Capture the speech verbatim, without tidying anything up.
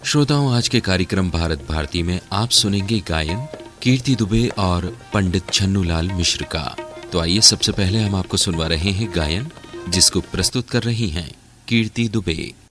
श्रोताओं, आज के कार्यक्रम भारत भारती में आप सुनेंगे गायन कीर्ति दुबे और पंडित छन्नूलाल मिश्र का। तो आइए सबसे पहले हम आपको सुनवा रहे हैं गायन, जिसको प्रस्तुत कर रही हैं कीर्ति दुबे।